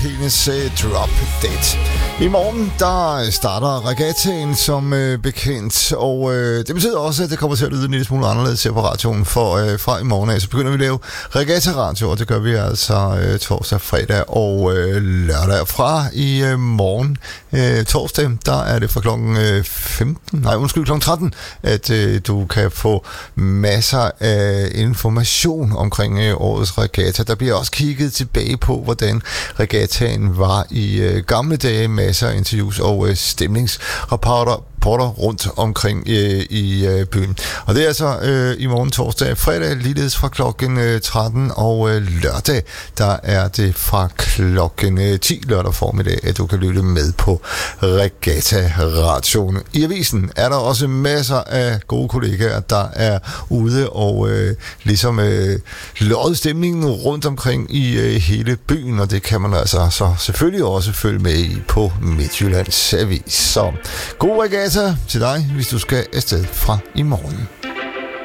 hendes Drop Dead. I morgen, der starter regattaen som bekendt, og det betyder også, at det kommer til at lyde en lille smule anderledes her på radioen, for fra i morgen af, så begynder vi at lave regatta-radio, og det gør vi altså torsdag, fredag og lørdag. Fra i morgen, torsdag, der er det fra klokken 13, at du kan få masser af information omkring årets regatta. Der bliver også kigget tilbage på, hvordan regattaen var i gamle dage, masser af interviews og stemningsrapporter rundt omkring i byen. Og det er altså i morgen torsdag, fredag ligeledes fra klokken 13, og lørdag, der er det fra klokken 10 lørdag formiddag, at du kan lytte med på Regatta-radioen. I avisen er der også masser af gode kollegaer, der er ude og ligesom lodde stemningen rundt omkring i hele byen, og det kan man altså så selvfølgelig også følge med i på Midtjyllands Avis. Så god regatta til dig, hvis du skal afsted fra i morgen.